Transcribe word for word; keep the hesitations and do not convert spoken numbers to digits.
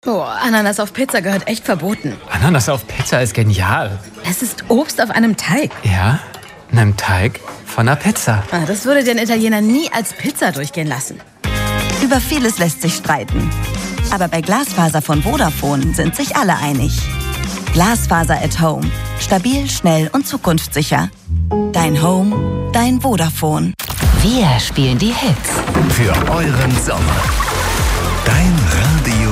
Oh, Ananas auf Pizza gehört echt verboten. Ananas auf Pizza ist genial. Es ist Obst auf einem Teig. Ja, einem Teig von einer Pizza. Ah, das würde den Italiener nie als Pizza durchgehen lassen. Über vieles lässt sich streiten. Aber bei Glasfaser von Vodafone sind sich alle einig. Glasfaser at Home. Stabil, schnell und zukunftssicher. Dein Home, dein Vodafone. Wir spielen die Hits. Für euren Sommer. Dein Radio.